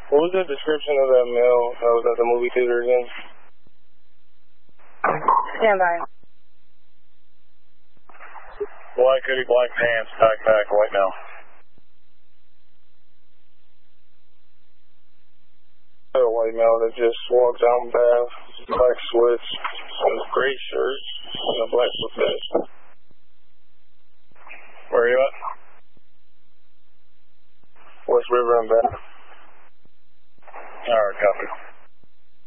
What was the description of that male that was at the movie theater again? Stand by. Black hoodie, black pants, backpack, white male. A white male that just walked down the path, black switch, a gray shirt, and a black vest. Where are you at? West River and back. Alright, copy.